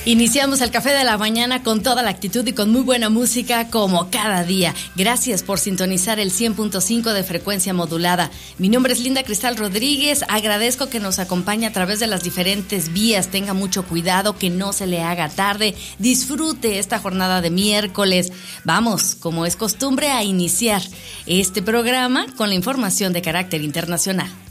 Iniciamos el Café de la Mañana con toda la actitud y con muy buena música como cada día. Gracias por sintonizar el 100.5 de frecuencia modulada. Mi nombre es Linda Cristal Rodríguez. Agradezco que nos acompañe a través de las diferentes vías. Tenga mucho cuidado, que no se le haga tarde. Disfrute esta jornada de miércoles. Vamos, como es costumbre, a iniciar este programa con la información de carácter internacional.